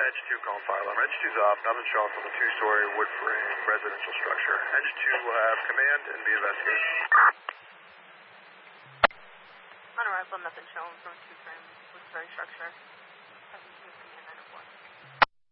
Edge 2 calling fire alarm. Edge 2's off. Nothing showing from the two-story wood frame residential structure. Edge 2 will have command and be investigated. On arrival, nothing showing from two-frame wood frame structure. Having command 904.